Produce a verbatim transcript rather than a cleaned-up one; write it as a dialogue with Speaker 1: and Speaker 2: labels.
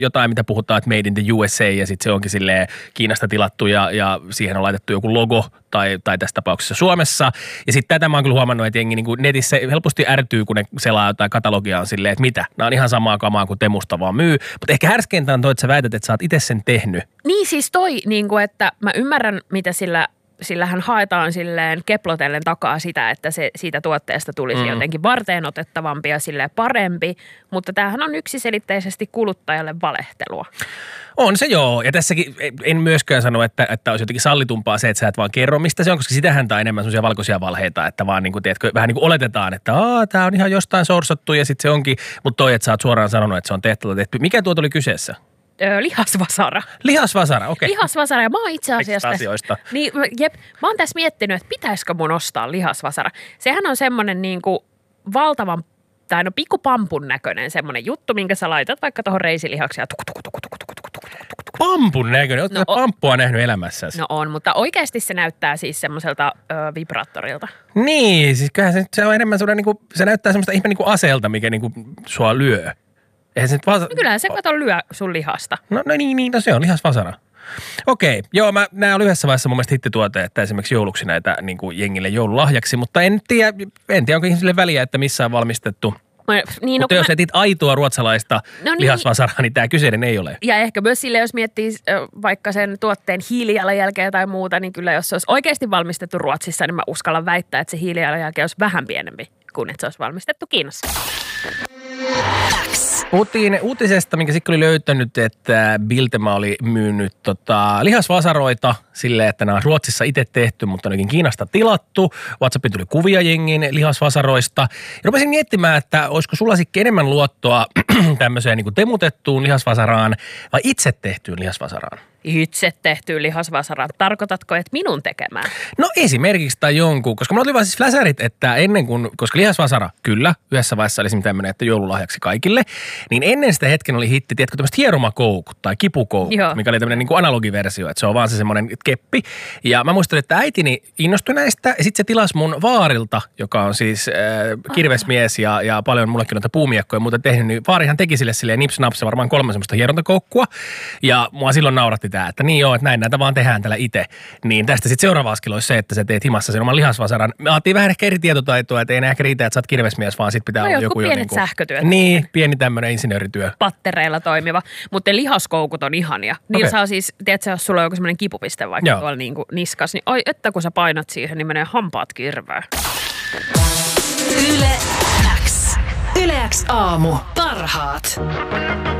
Speaker 1: jotain, mitä puhutaan, että made in the U S A ja sitten se onkin silleen Kiinasta tilattu ja, ja siihen on laitettu joku logo tai, tai tässä tapauksessa Suomessa. Ja sitten tätä mä oon kyllä huomannut, että jengi niin kuin netissä helposti ärtyy, kun ne selaa jotain katalogia on silleen, että mitä? Nämä on ihan samaa kamaa kuin Temusta vaan myy. Mutta ehkä härskeintä on toi, että sä väität, että sä oot itse sen tehnyt.
Speaker 2: Niin siis toi, niin kuin, että mä ymmärrän, mitä sillä... Sillähän haetaan silleen keplotellen takaa sitä, että se siitä tuotteesta tulisi mm. jotenkin varteenotettavampi ja silleen parempi, mutta tämähän on yksiselitteisesti kuluttajalle valehtelua.
Speaker 1: On se joo, ja tässäkin en myöskään sano, että, että olisi jotenkin sallitumpaa se, että sä et vaan kerro, mistä se on, koska sitähän tämä on enemmän sellaisia valkoisia valheita, että vaan niin kuin, tiedätkö, vähän niin kuin oletetaan, että tämä on ihan jostain sorsattu ja sitten se onkin, mutta toi, että sä oot suoraan sanonut, että se on tehty. Mikä tuo tuli kyseessä?
Speaker 2: Öö, lihasvasara.
Speaker 1: Lihasvasara, okei. Okay.
Speaker 2: Lihasvasara, ja mä oon itse asiassa...
Speaker 1: asioista.
Speaker 2: Niin, jep, mä oon tässä miettinyt, että pitäisikö mun ostaa lihasvasara. Sehän on semmoinen niin kuin valtavan, tai no pikkupampun näköinen semmoinen juttu, minkä sä laitat vaikka tuohon reisilihaksi ja tuku, tuku, tuku, tuku, tuku, tuku, tuku, tuku.
Speaker 1: Pampun näköinen? Ootko
Speaker 2: no,
Speaker 1: sä pamppua nähnyt elämässäsi?
Speaker 2: No on, mutta oikeasti se näyttää siis semmoiselta ö, vibraattorilta.
Speaker 1: Niin, siis kyllähän se, se on enemmän semmoinen, niin kuin, se näyttää semmoista ihme niin kuin aseelta, mikä niin kuin sua lyö. Se vaan...
Speaker 2: No kyllähän se kato lyö sun lihasta.
Speaker 1: No, no niin, niin, no se on lihasvasara. Okei, joo, mä, nämä oli yhdessä vaiheessa mun mielestä hittituote, että esimerkiksi jouluksi näitä niin kuin jengille joululahjaksi, mutta en tiedä, en tiedä onko ihmisille väliä, että missä on valmistettu. Niin, mutta no, jos mä... etit aitoa ruotsalaista no niin. lihasvasaraa, niin tämä kyseinen ei ole.
Speaker 2: Ja ehkä myös sille, jos miettii vaikka sen tuotteen hiilijalanjälkeä tai muuta, niin kyllä jos se olisi oikeasti valmistettu Ruotsissa, niin mä uskallan väittää, että se hiilijalanjälke olisi vähän pienempi kuin että se olisi valmistettu Kiinassa.
Speaker 1: Puhuttiin uutisesta, minkä Sikka oli löytänyt, että Biltema oli myynyt tota, lihasvasaroita silleen, että nämä on Ruotsissa itse tehty, mutta onkin Kiinasta tilattu. WhatsAppiin tuli kuvia jengin lihasvasaroista. Ja rupesin miettimään, että olisiko sulla sitten enemmän luottoa tämmöiseen niin kuin temutettuun lihasvasaraan vai itse tehtyyn lihasvasaraan?
Speaker 2: Itse tehtyyn lihasvasaraan. Tarkoitatko, että minun tekemään?
Speaker 1: No esimerkiksi tai jonkun, koska mulla oli vaan siis fläsärit, että ennen kuin, koska lihasvasara, kyllä, yhdessä vaiheessa oli esimerkiksi tämmöinen, että joululahjaksi kaikille, niin ennen sitä hetken oli hitti, tiedätkö, tämmöiset hieromakoukut tai kipukoukut, Joo. mikä oli tämmöinen niin kuin analogiversio, että se on vaan se semmoinen keppi. Ja mä muistelin, että äitini innostui näistä ja sitten se tilasi mun vaarilta, joka on siis äh, kirvesmies ja, ja paljon mullekin noita puumiekkoja ja muuta tehnyt, niin vaarihan teki sille silleen nips-naps varmaan kolme semmoista hierontakoukkua ja mua silloin nauratti tää, että niin joo, että näin näitä vaan tehdään täällä itse. Niin tästä sitten seuraava askel olisi se, että sä teet himassa sen oman lihasvasaran. Me aattiin vähän ehkä eri tietotaitoa, että ei enää ehkä riitä, että sä oot kirvesmies, vaan sit pitää
Speaker 2: no,
Speaker 1: olla joku jo
Speaker 2: pienet
Speaker 1: niin kuin,
Speaker 2: sähkötyöt.
Speaker 1: Niin, pieni tämmöinen insinöörityö.
Speaker 2: Pattereilla toimiva, mutta lihaskoukut on ihania. Niillä okay. saa siis, tiedätkö, jos sulla on joku semmoinen kipupiste vaikka joo. tuolla niin kuin niskas, niin oi, että kun sä painat siihen, niin menee hampaat kirvään.
Speaker 3: Yle X. Yle X aamu. Parhaat.